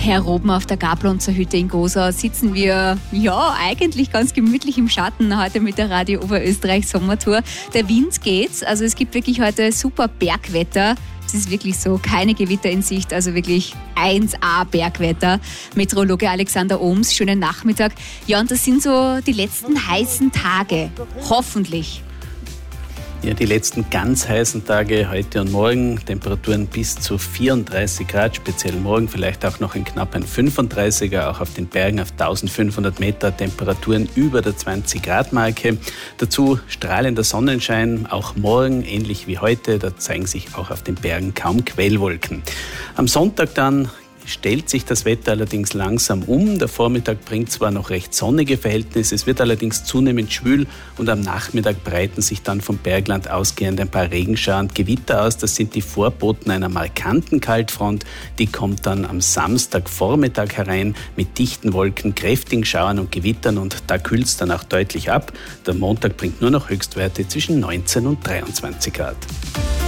Herr Oben auf der Gablonzer Hütte in Gosau sitzen wir eigentlich ganz gemütlich im Schatten heute mit der Radio Oberösterreich Sommertour. Der Wind geht, also es gibt wirklich heute super Bergwetter. Es ist wirklich so, keine Gewitter in Sicht, also wirklich 1A Bergwetter. Meteorologe Alexander Ohms, schönen Nachmittag. Ja, und das sind so die letzten heißen Tage, hoffentlich. Ja, die letzten ganz heißen Tage heute und morgen, Temperaturen bis zu 34 Grad, speziell morgen vielleicht auch noch in knapp ein 35er, auch auf den Bergen auf 1500 Meter Temperaturen über der 20-Grad-Marke. Dazu strahlender Sonnenschein, auch morgen, ähnlich wie heute, da zeigen sich auch auf den Bergen kaum Quellwolken. Am Sonntag dann stellt sich das Wetter allerdings langsam um. Der Vormittag bringt zwar noch recht sonnige Verhältnisse, es wird allerdings zunehmend schwül und am Nachmittag breiten sich dann vom Bergland ausgehend ein paar Regenschauer und Gewitter aus. Das sind die Vorboten einer markanten Kaltfront. Die kommt dann am Samstagvormittag herein mit dichten Wolken, kräftigen Schauern und Gewittern und da kühlt es dann auch deutlich ab. Der Montag bringt nur noch Höchstwerte zwischen 19 und 23 Grad.